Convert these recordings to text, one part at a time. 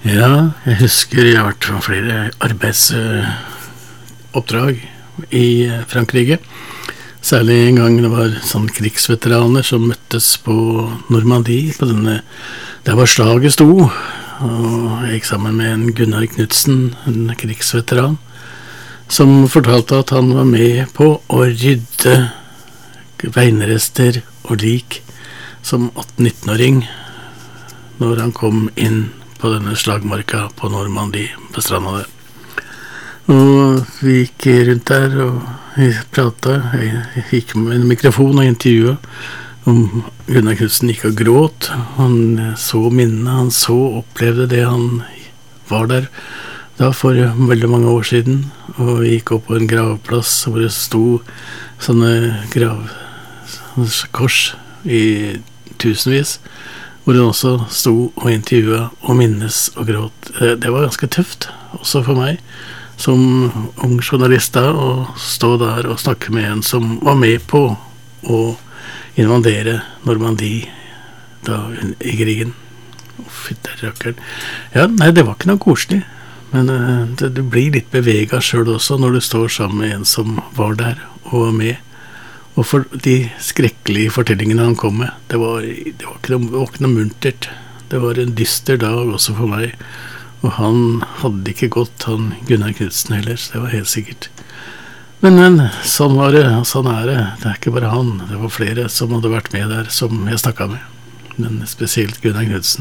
Ja, jeg husker jeg har vært på flere arbeidsoppdrag i Frankrike. Særlig en gang det var sånn krigsveteraner som møttes på Normandie, på denne, der var slaget sto, og jeg gikk sammen med en Gunnar Knudsen, en krigsveteran, som fortalte at han var med på å rydde veinrester og lik som 18-19-åring når han kom inn på denne slagmarka på Normandie, på stranda der. Og vi gikk rundt der, og vi pratet, jeg gikk med en mikrofon og intervjuet, om Gunnar Knudsen gikk og gråt. Han så minnene, han så og opplevde det han var der da for veldig mange år siden, og vi gikk opp på en gravplass hvor det sto sånne gravkors i tusenvis, hvor det også sto og intervjuet og minnes og gråt. Det var ganske tøft, også for meg, som ung journalist da, å stå der og snakke med en som var med på å invadere Normandie da i krigen. Fytterrakkeren. Ja, nei, det var ikke noe koselig, men du blir litt beveget selv også når du står sammen med en som var der og var med. Og for de skrekkelige fortellingene han kom med, det var ikke noe muntert. Det var en dyster dag også for meg. Og han hadde ikke gått, han Gunnar Knudsen heller, så det var helt sikkert. Men sånn var det, sånn er det. Det er ikke bare han, det var flere som hadde vært med der, som jeg snakket med. Men spesielt Gunnar Knudsen.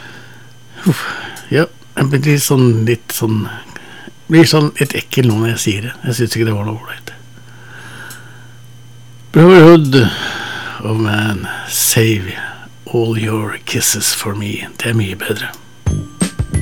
Ja, jeg blir litt ekkel nå når jeg sier det. Jeg synes ikke det var noe ålreit. Brotherhood of man, save all your kisses for me. Det er mye bedre.